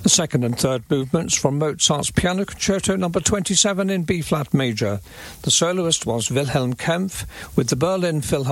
The second and third movements from Mozart's Piano Concerto No. 27 in B-flat major. The soloist was Wilhelm Kempff with the Berlin Philharmonic